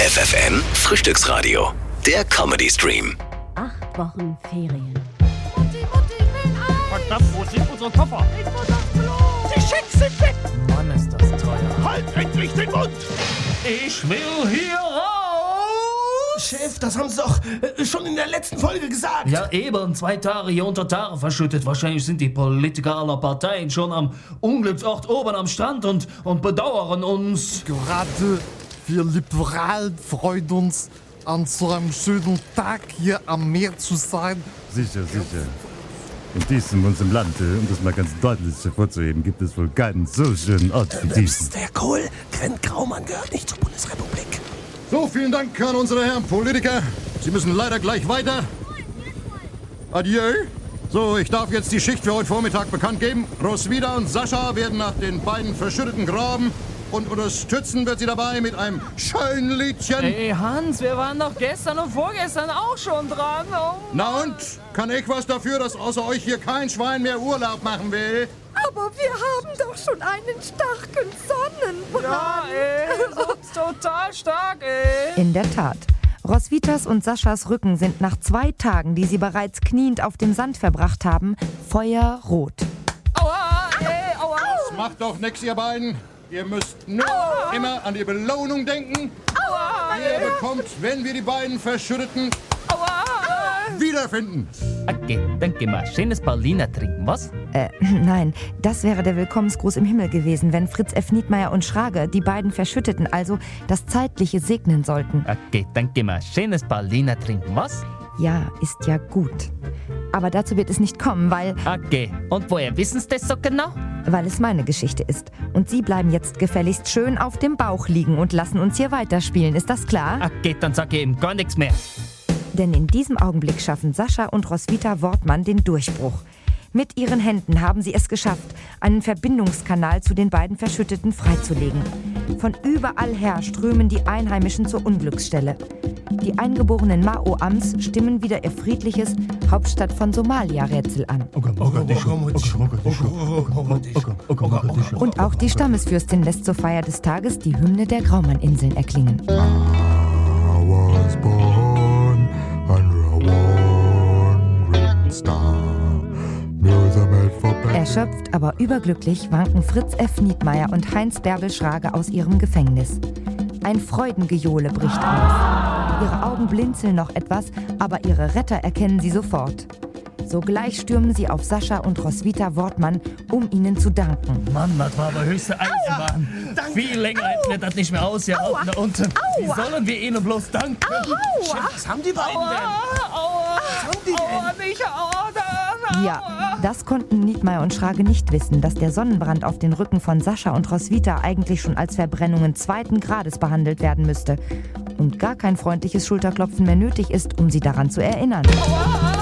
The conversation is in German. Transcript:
FFN Frühstücksradio. Der Comedy-Stream. 8 Wochen Ferien. Mutti, ich will Eis! Verdammt, wo sind unsere Koffer? Ich muss aufs Klo! Die Schecks sind weg! Mann, ist das teuer. Halt endlich den Mund! Ich will hier raus! Chef, das haben Sie doch schon in der letzten Folge gesagt. Ja, eben, 2 Tage hier unter Tage verschüttet. Wahrscheinlich sind die Politiker aller Parteien schon am Unglücksort oben am Strand und bedauern uns. Gerade wir Liberalen freuen uns, an so einem schönen Tag hier am Meer zu sein. Sicher. In diesem unserem Land, um das mal ganz deutlich hervorzuheben, gibt es wohl keinen so schönen Ort wie diesen. Der Kohl, Grenz Graumann gehört nicht zur Bundesrepublik. So, vielen Dank an unsere Herren Politiker. Sie müssen leider gleich weiter. Adieu. So, ich darf jetzt die Schicht für heute Vormittag bekannt geben. Roswitha und Sascha werden nach den beiden verschütteten graben und unterstützen wird sie dabei mit einem schönen Liedchen. Hey Hans, wir waren doch gestern und vorgestern auch schon dran. Oh. Na und? Kann ich was dafür, dass außer euch hier kein Schwein mehr Urlaub machen will? Aber wir haben doch schon einen starken Sonnenbrand. Ja, sonst total stark, ey. In der Tat. Roswithas und Saschas Rücken sind nach 2 Tagen, die sie bereits kniend auf dem Sand verbracht haben, feuerrot. Aua, ey, aua. Das macht doch nix, ihr beiden. Ihr müsst nur immer an die Belohnung denken. Ihr bekommt, wenn wir die beiden Verschütteten wiederfinden. Okay, dann geh mal schönes Berliner trinken, was? Nein, das wäre der Willkommensgruß im Himmel gewesen, wenn Fritz F. Niedmeyer und Schrage die beiden Verschütteten, also das Zeitliche, segnen sollten. Okay, dann geh mal schönes Berliner trinken, was? Ja, ist ja gut. Aber dazu wird es nicht kommen, weil Okay, und woher wissen Sie das so genau? es meine Geschichte ist. Und Sie bleiben jetzt gefälligst schön auf dem Bauch liegen und lassen uns hier weiterspielen. Ist das klar? Okay, dann sag ich eben gar nichts mehr. Denn in diesem Augenblick schaffen Sascha und Roswitha Wortmann den Durchbruch. Mit ihren Händen haben sie es geschafft, einen Verbindungskanal zu den beiden Verschütteten freizulegen. Von überall her strömen die Einheimischen zur Unglücksstelle. Die eingeborenen Mao-Ams stimmen wieder ihr friedliches Hauptstadt von Somalia-Rätsel an. Und auch die Stammesfürstin lässt zur Feier des Tages die Hymne der Graumann-Inseln erklingen. Erschöpft, aber überglücklich wanken Fritz F. Niedmeyer und Heinz Bärbel Schrage aus ihrem Gefängnis. Ein Freudengejohle bricht aus. Ihre Augen blinzeln noch etwas, aber ihre Retter erkennen sie sofort. Sogleich stürmen sie auf Sascha und Roswitha Wortmann, um ihnen zu danken. Mann, das war aber höchste Eisenbahn. Viel länger halten wir das nicht mehr aus hier unten. Und wie sollen wir ihnen bloß danken? Chef, was haben die beiden denn? Ja, das konnten Niedmeyer und Schrage nicht wissen, dass der Sonnenbrand auf den Rücken von Sascha und Roswitha eigentlich schon als Verbrennungen 2. Grades behandelt werden müsste. Und gar kein freundliches Schulterklopfen mehr nötig ist, um sie daran zu erinnern.